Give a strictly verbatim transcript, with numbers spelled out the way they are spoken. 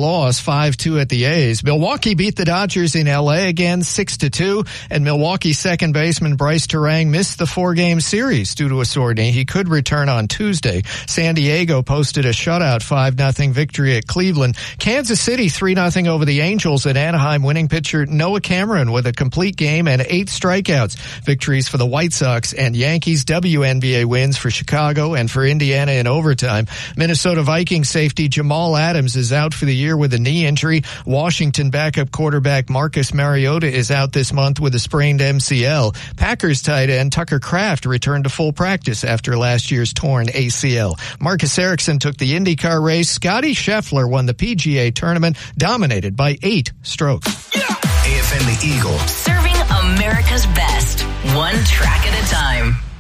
loss, five two at the A's. Milwaukee beat the Dodgers in L A again, six to two, and Milwaukee's second baseman Bryce Terang missed the four-game series due to a sore knee. He could return on Tuesday. San Diego posted a shutout five nothing victory at Cleveland. Kansas City three nothing over the Angels, and Anaheim winning pitcher Noah Cameron with a complete game and eight strikeouts. Victories for the White Sox and Yankees, W N B A wins for Chicago and for Indiana in overtime. Minnesota Vikings safety Jamal Adams is out for the year with a knee injury. Washington backup quarterback Marcus Mariota is out this month with a sprained M C L. Packers tight end Tucker Kraft returned to full practice after last year's torn A C L. Marcus Ericsson took the IndyCar race. Scotty Scheffler won the P G A tournament, dominated by eight strokes. Yeah. A F M The Eagle. Serving America's best, one track at a time.